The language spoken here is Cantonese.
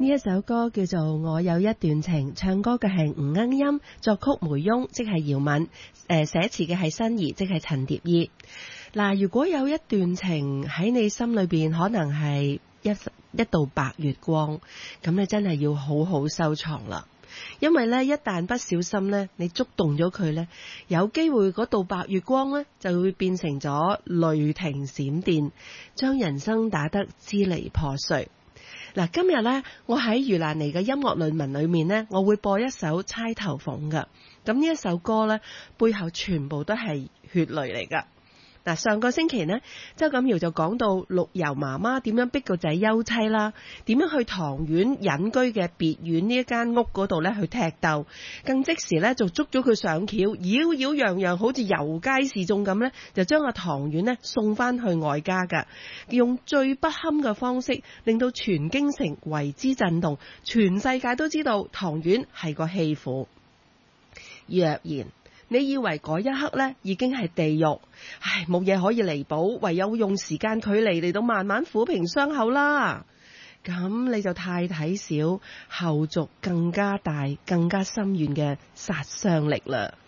呢一首歌叫做《我有一段情》，唱歌嘅係吳鶯音，作曲梅翁，即係姚敏，寫詞嘅係新儀，即係陳蝶衣。嗱，如果有一段情喺你心裏邊，可能係一道白月光，咁你真係要好好收藏啦。因為咧，一旦不小心咧，你觸動咗佢咧，有機會嗰道白月光咧，就會變成咗雷霆閃電，將人生打得支離破碎。嗱，今日咧，我喺余蘭妮嘅音樂論文裏面咧，我會播一首《釵頭鳳》噶。咁呢一首歌咧，背後全部都係血淚嚟噶。嗱，上個星期呢，周錦堯就講到陸游媽媽點樣逼個仔休妻啦，點樣去唐苑隱居嘅別院呢一間屋嗰度咧去踢竇，更即時咧就捉咗佢上轎，擾擾攘攘好似遊街示眾咁咧，就將阿唐苑呢送翻去外家噶，用最不堪嘅方式，令到全京城為之震動，全世界都知道唐苑係個棄婦。若然你以為嗰一刻呢已經係地獄，冇嘢可以彌補，唯有用時間距離嚟到慢慢撫平傷口啦。咁你就太睇小後續更加大、更加深遠嘅殺傷力啦。